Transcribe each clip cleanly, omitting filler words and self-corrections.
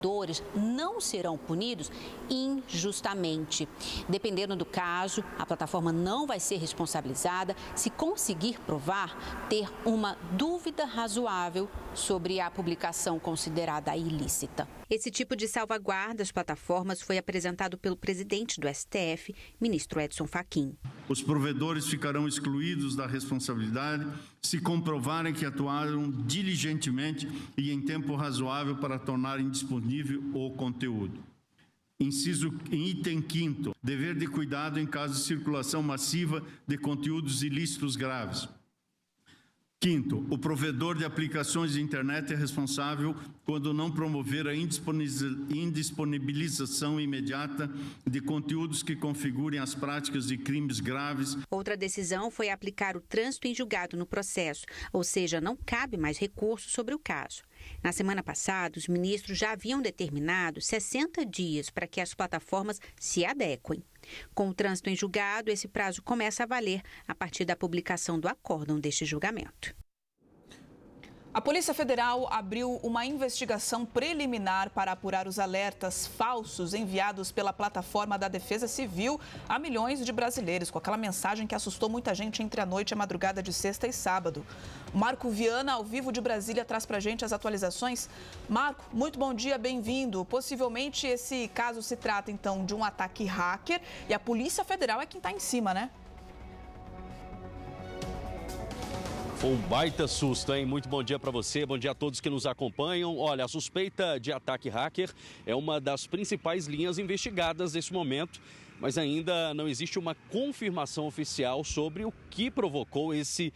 não serão punidos injustamente. Dependendo do caso, a plataforma não vai ser responsabilizada se conseguir provar ter uma dúvida razoável sobre a publicação considerada ilícita. Esse tipo de salvaguarda às plataformas foi apresentado pelo presidente do STF, ministro Edson Fachin. Os provedores ficarão excluídos da responsabilidade se comprovarem que atuaram diligentemente e em tempo razoável para tornarem disponível o conteúdo. Inciso em item 5º, dever de cuidado em caso de circulação massiva de conteúdos ilícitos graves. 5º, o provedor de aplicações de internet é responsável quando não promover a indisponibilização imediata de conteúdos que configurem as práticas de crimes graves. Outra decisão foi aplicar o trânsito em julgado no processo, ou seja, não cabe mais recurso sobre o caso. Na semana passada, os ministros já haviam determinado 60 dias para que as plataformas se adequem. Com o trânsito em julgado, esse prazo começa a valer a partir da publicação do acórdão deste julgamento. A Polícia Federal abriu uma investigação preliminar para apurar os alertas falsos enviados pela plataforma da Defesa Civil a milhões de brasileiros, com aquela mensagem que assustou muita gente entre a noite e a madrugada de sexta e sábado. Marco Viana, ao vivo de Brasília, traz para a gente as atualizações. Marco, muito bom dia, bem-vindo. Possivelmente esse caso se trata, então, de um ataque hacker e a Polícia Federal é quem está em cima, né? Foi um baita susto, hein? Muito bom dia para você, bom dia a todos que nos acompanham. Olha, a suspeita de ataque hacker é uma das principais linhas investigadas nesse momento, mas ainda não existe uma confirmação oficial sobre o que provocou esses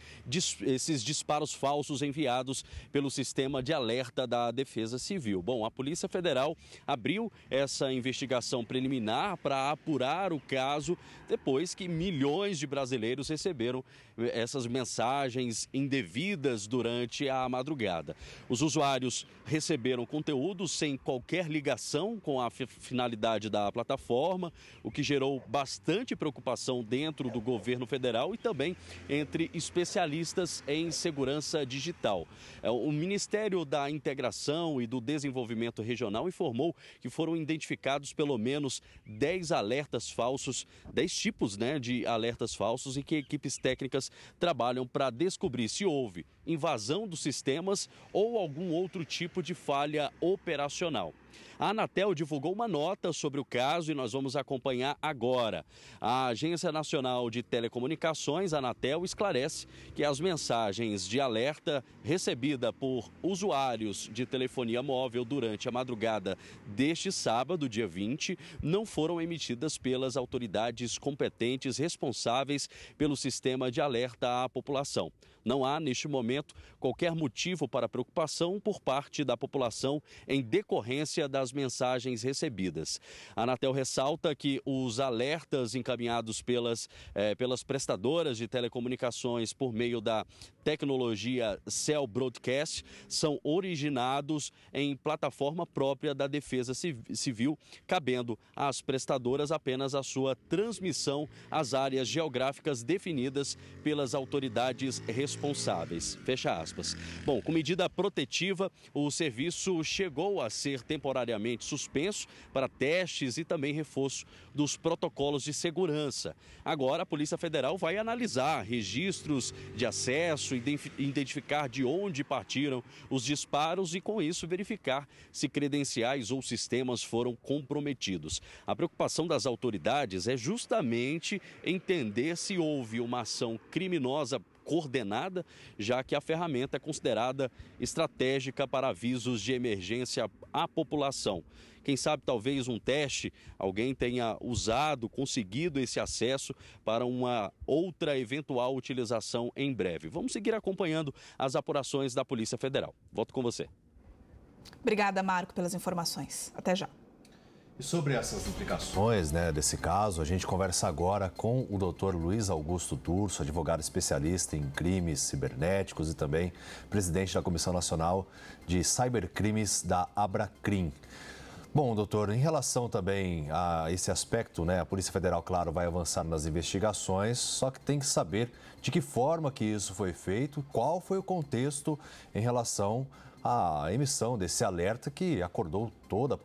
disparos falsos enviados pelo sistema de alerta da Defesa Civil. Bom, a Polícia Federal abriu essa investigação preliminar para apurar o caso depois que milhões de brasileiros receberam essas mensagens indevidas durante a madrugada. Os usuários receberam conteúdo sem qualquer ligação com a finalidade da plataforma, o que gerou bastante preocupação dentro do governo federal e também entre especialistas em segurança digital. O Ministério da Integração e do Desenvolvimento Regional informou que foram identificados pelo menos 10 alertas falsos, 10 tipos, de alertas falsos, e que equipes técnicas trabalham para descobrir se houve invasão dos sistemas ou algum outro tipo de falha operacional. A Anatel divulgou uma nota sobre o caso e nós vamos acompanhar agora. A Agência Nacional de Telecomunicações, a Anatel, esclarece que as mensagens de alerta recebida por usuários de telefonia móvel durante a madrugada deste sábado, dia 20, não foram emitidas pelas autoridades competentes responsáveis pelo sistema de alerta à população. Não há, neste momento, qualquer motivo para preocupação por parte da população em decorrência das mensagens recebidas. A Anatel ressalta que os alertas encaminhados pelas prestadoras de telecomunicações por meio da tecnologia Cell Broadcast são originados em plataforma própria da Defesa Civil, cabendo às prestadoras apenas a sua transmissão às áreas geográficas definidas pelas autoridades responsáveis. Fecha aspas. Bom, com medida protetiva, o serviço chegou a ser temporariamente suspenso para testes e também reforço dos protocolos de segurança. Agora, a Polícia Federal vai analisar registros de acesso, identificar de onde partiram os disparos e, com isso, verificar se credenciais ou sistemas foram comprometidos. A preocupação das autoridades é justamente entender se houve uma ação criminosa coordenada, já que a ferramenta é considerada estratégica para avisos de emergência à população. Quem sabe talvez um teste, alguém tenha conseguido esse acesso para uma outra eventual utilização em breve. Vamos seguir acompanhando as apurações da Polícia Federal. Volto com você. Obrigada, Marco, pelas informações. Até já. E sobre essas implicações desse caso, a gente conversa agora com o Dr. Luiz Augusto Turso, advogado especialista em crimes cibernéticos e também presidente da Comissão Nacional de Cybercrimes da Abracrim. Bom, doutor, em relação também a esse aspecto, a Polícia Federal, claro, vai avançar nas investigações, só que tem que saber de que forma que isso foi feito, qual foi o contexto em relação a emissão desse alerta que acordou toda a